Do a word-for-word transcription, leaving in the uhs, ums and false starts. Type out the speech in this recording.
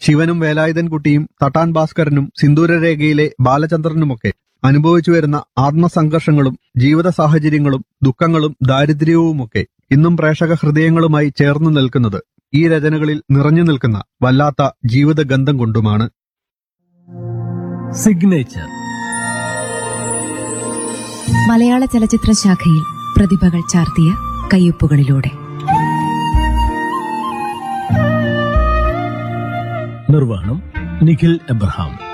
ശിവനും വേലായുധൻകുട്ടിയും തട്ടാൻ ഭാസ്കരനും സിന്ദൂരരേഖയിലെ ബാലചന്ദ്രനുമൊക്കെ അനുഭവിച്ചു വരുന്ന ആത്മസംഘർഷങ്ങളും ജീവിത സാഹചര്യങ്ങളും ദുഃഖങ്ങളും ദാരിദ്ര്യവുമൊക്കെ ഇന്നും പ്രേക്ഷക ഹൃദയങ്ങളുമായി ചേർന്നു നിൽക്കുന്നത് ഈ രചനകളിൽ നിറഞ്ഞു നിൽക്കുന്ന വല്ലാത്ത ജീവിതഗന്ധം കൊണ്ടുമാണ്. സിഗ്നേച്ചർ മലയാള ചലച്ചിത്ര ശാഖയിൽ പ്രതിഭകൾ ചാർത്തിയ കയ്യൊപ്പുകളിലൂടെ. നിർവഹണം നിഖിൽ എബ്രഹാം.